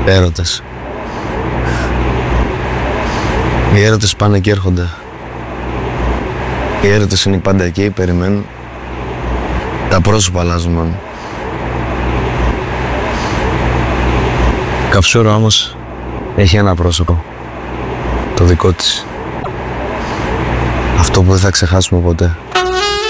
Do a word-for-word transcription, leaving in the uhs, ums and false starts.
Έρωτες. Οι έρωτες πάνε και έρχονται. Οι έρωτες είναι πάντα εκεί, περιμένουν. Τα πρόσωπα αλλάζουν μόνο. Καψούρα όμως έχει ένα πρόσωπο. Το δικό της. Αυτό που δεν θα ξεχάσουμε ποτέ.